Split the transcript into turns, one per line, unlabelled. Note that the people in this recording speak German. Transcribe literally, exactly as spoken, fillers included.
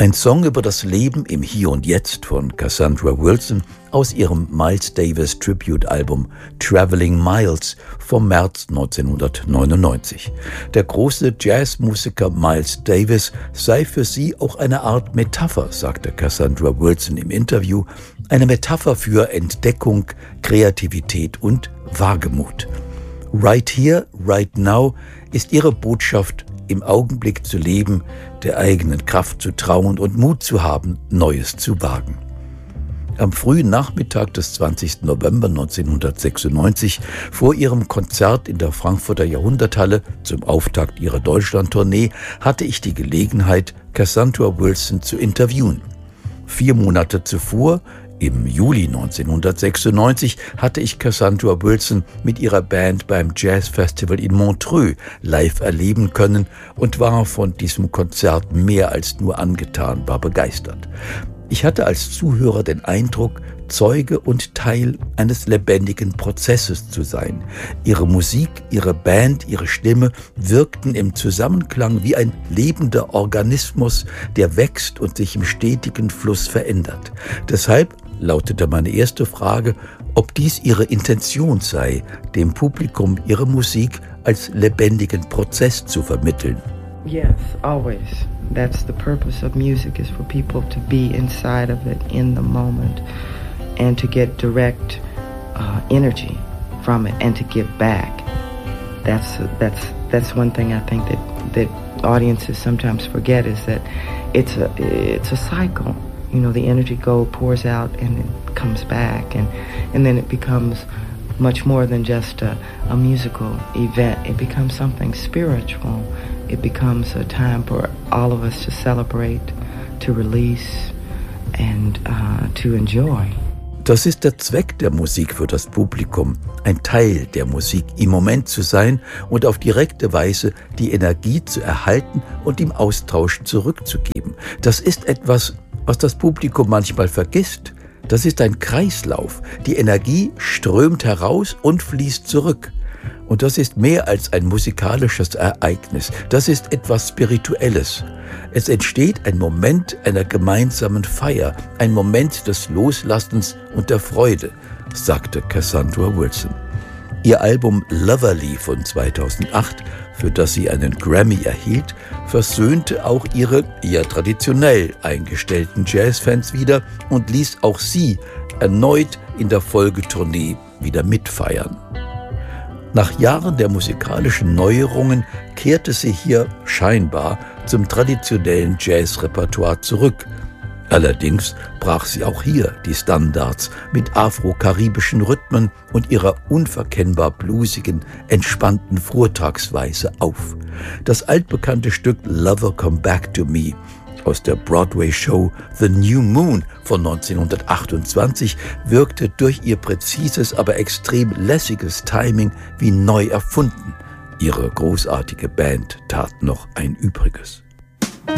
Ein Song über das Leben im Hier und Jetzt von Cassandra Wilson aus ihrem Miles Davis Tribute-Album Traveling Miles vom März neunzehnhundertneunundneunzig. Der große Jazzmusiker Miles Davis sei für sie auch eine Art Metapher, sagte Cassandra Wilson im Interview, eine Metapher für Entdeckung, Kreativität und Wagemut. Right here, right now ist ihre Botschaft, im Augenblick zu leben, der eigenen Kraft zu trauen und Mut zu haben, Neues zu wagen. Am frühen Nachmittag des zwanzigsten November neunzehnhundertsechsundneunzig vor ihrem Konzert in der Frankfurter Jahrhunderthalle zum Auftakt ihrer Deutschlandtournee hatte ich die Gelegenheit, Cassandra Wilson zu interviewen. Vier Monate zuvor, im Juli neunzehnhundertsechsundneunzig, hatte ich Cassandra Wilson mit ihrer Band beim Jazzfestival in Montreux live erleben können und war von diesem Konzert mehr als nur angetan, war begeistert. Ich hatte als Zuhörer den Eindruck, Zeuge und Teil eines lebendigen Prozesses zu sein. Ihre Musik, ihre Band, ihre Stimme wirkten im Zusammenklang wie ein lebender Organismus, der wächst und sich im stetigen Fluss verändert. Deshalb lautete meine erste Frage, ob dies ihre Intention sei, dem Publikum ihre Musik als lebendigen Prozess zu vermitteln.
Yes, always. That's the purpose of music, is for people to be inside of it in the moment and to get direct uh, energy from it and to give back. That's that's that's one thing I think that that audiences sometimes forget, is that it's a it's a cycle. You know, the energy go pours out and it comes back, and and then it becomes much more than just a, a musical event. It becomes something spiritual. It becomes a time for all of us to celebrate, to release and uh, to enjoy.
Das ist der Zweck der Musik für das Publikum, ein Teil der Musik im Moment zu sein und auf direkte Weise die Energie zu erhalten und im Austausch zurückzugeben. Das ist etwas, was das Publikum manchmal vergisst. Das ist ein Kreislauf. Die Energie strömt heraus und fließt zurück. Und das ist mehr als ein musikalisches Ereignis. Das ist etwas Spirituelles. Es entsteht ein Moment einer gemeinsamen Feier, ein Moment des Loslassens und der Freude, sagte Cassandra Wilson. Ihr Album Loverly von zweitausendacht, für das sie einen Grammy erhielt, versöhnte auch ihre eher traditionell eingestellten Jazzfans wieder und ließ auch sie erneut in der Folgetournee wieder mitfeiern. Nach Jahren der musikalischen Neuerungen kehrte sie hier scheinbar zum traditionellen Jazzrepertoire zurück. Allerdings brach sie auch hier die Standards mit afro-karibischen Rhythmen und ihrer unverkennbar bluesigen, entspannten Vortragsweise auf. Das altbekannte Stück Lover Come Back to Me aus der Broadway-Show The New Moon von neunzehnhundertachtundzwanzig wirkte durch ihr präzises, aber extrem lässiges Timing wie neu erfunden. Ihre großartige Band tat noch ein Übriges.